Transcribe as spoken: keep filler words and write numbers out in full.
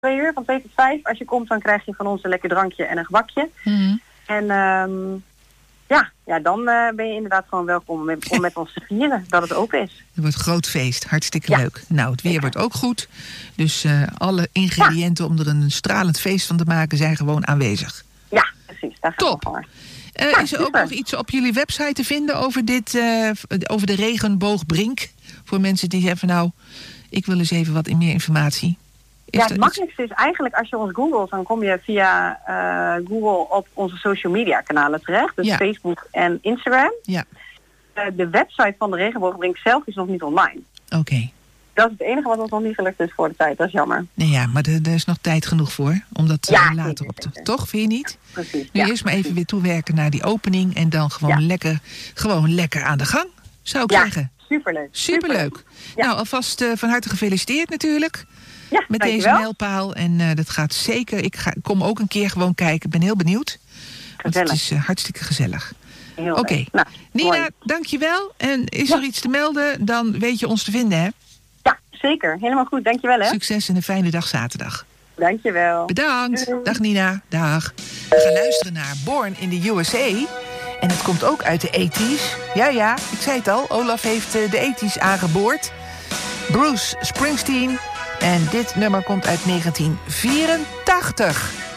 twee uur, van twee tot vijf. Als je komt, dan krijg je van ons een lekker drankje en een gebakje. Mm. En um, ja, ja, dan uh, ben je inderdaad gewoon welkom om met, om met ons te vieren dat het open is. Het wordt een groot feest, hartstikke Ja. leuk. Nou, het weer wordt ook goed. Dus uh, alle ingrediënten ja. om er een stralend feest van te maken zijn gewoon aanwezig. Ja, precies. Daar gaan Top. we voor. Uh, Ja, is er ook super. nog iets op jullie website te vinden over dit, uh, over de regenboogbrink? Voor mensen die zeggen, nou, ik wil eens even wat meer informatie. Is Ja, er het iets- makkelijkste is eigenlijk als je ons googelt, dan kom je via uh, Google op onze social media kanalen terecht. Dus Ja. Facebook en Instagram. Ja, Uh, de website van de Regenboogbrink zelf is nog niet online. oké. Okay. Dat is het enige wat ons nog niet gelukt is voor de tijd. Dat is jammer. Nee, ja, maar er er is nog tijd genoeg voor. Om dat uh, Ja, later zeker, op te... zeker. Toch, vind je niet? Precies. Nu ja, eerst maar even precies. weer toewerken naar die opening. En dan gewoon, Ja. lekker, gewoon lekker aan de gang, zou ik Ja, zeggen. superleuk. Superleuk. Ja. Nou, alvast uh, van harte gefeliciteerd natuurlijk. Ja, Met deze dankjewel. mijlpaal. En uh, dat gaat zeker. Ik ga, kom ook een keer gewoon kijken. Ik ben heel benieuwd. Want het Gezellig. is uh, hartstikke gezellig. Heel Oké. leuk. Nou, Nina, mooi. dankjewel. En is Ja. er iets te melden, dan weet je ons te vinden, hè? Ja, zeker. Helemaal goed. Dankjewel, hè. Succes en een fijne dag zaterdag. Dankjewel. Bedankt. Doei. Dag Nina. Dag. We gaan luisteren naar Born in the U S A. En het komt ook uit de tachtiger. Ja, ja, ik zei het al. Olaf heeft uh, de tachtiger aangeboord. Bruce Springsteen. En dit nummer komt uit negentien vierentachtig.